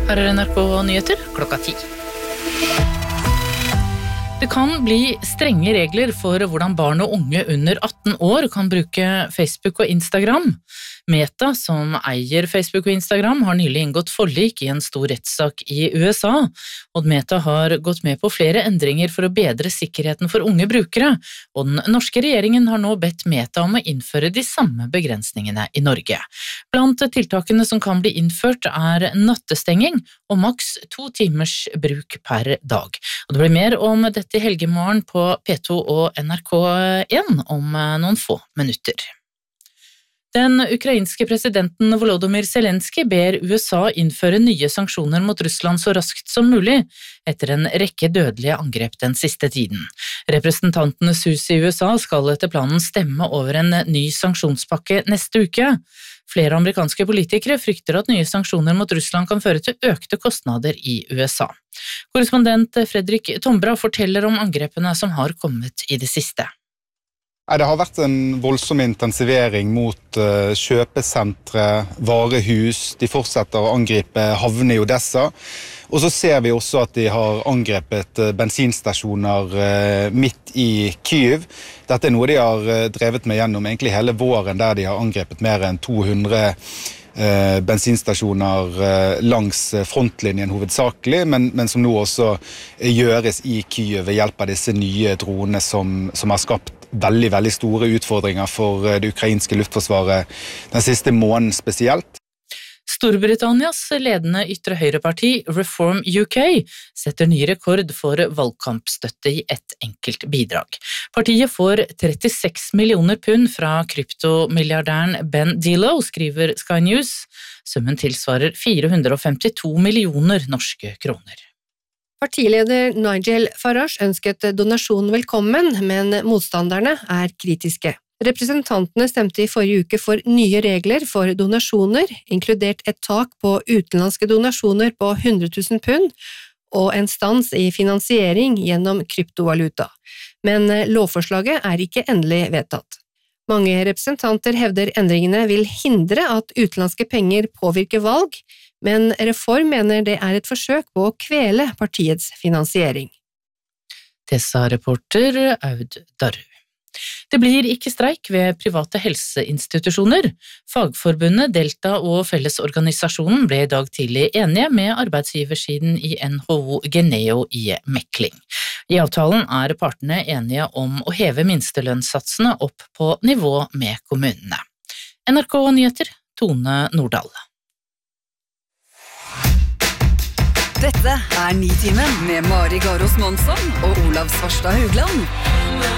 Her NRK Nyheter, klokka 10. Det kan bli strenge regler for hvordan barn og unge under 18 år kan bruke Facebook og Instagram. Meta, som eier Facebook og Instagram, har nylig inngått forlik i en stor rettssak i USA, og Meta har gått med på flere endringer for å bedre sikkerheten for unge brukere, og den norske regjeringen har nå bedt Meta om å innføre de samme begrensningene i Norge. Blant tiltakene som kan bli innført er nattestenging og maks 2 timers bruk per dag. Og det blir mer om dette i helgemorgen på P2 og NRK1 om noen få minutter. Den ukrainske presidenten Volodymyr Zelensky ber USA innføre nye sanksjoner mot Russland så raskt som mulig, etter en rekke dødelige angrep den siste tiden. Representantenes hus i USA skal etter planen stemme over en ny sanksjonspakke neste uke. Flere amerikanske politikere frykter at nye sanksjoner mot Russland kan føre til økte kostnader i USA. Korrespondent Fredrik Tombra forteller om angrepene som har kommet i det siste. Det har vært en voldsom intensivering mot kjøpesentre, varehus. De fortsetter å angripe havner i Odessa. Og så ser vi også at de har angrepet bensinstasjoner midt i Kyiv. Dette er noe de har drevet med gjennom egentlig hele våren, der de har angrepet mer enn 200 bensinstasjoner langs frontlinjen hovedsakelig, men som nå også gjøres i Kyiv ved hjelp av disse nye dronene som har skapt veldig store utfordringer for det ukrainske luftforsvaret den siste måneden spesielt. Storbritannias ledende ytre høyreparti Reform UK setter ny rekord for valgkampstøtte i ett enkelt bidrag. Partiet får 36 millioner pund fra kryptomilliardæren Ben Dillo, skriver Sky News. Summen tilsvarer 452 millioner norske kroner. Partileder Nigel Farage ønsket donasjonen velkommen, men motstanderne er kritiske. Representantene stemte i forrige uke for nye regler for donasjoner, inkludert et tak på utenlandske donasjoner på 100 000 pund og en stans i finansiering gjennom kryptovaluta. Men lovforslaget er ikke endelig vedtatt. Mange representanter hevder endringene vil hindre at utenlandske penger påvirker valg, men Reform mener det er et forsøk på å kvele partiets finansiering. Det sa reporter Aud Darru. Det blir ikke streik ved private helseinstitusjoner. Fagforbundet Delta og Fellesorganisasjonen ble i dag tidlig enige med arbeidsgiversiden i NHO Geneo i mekling. I avtalen er partene enige om å heve minstelønnssatsene opp på nivå med kommunene. NRK Nyheter, Tone Nordahl. Dette er Nitimen med Mari Garos Monsson og Olav Svarstad Haugland.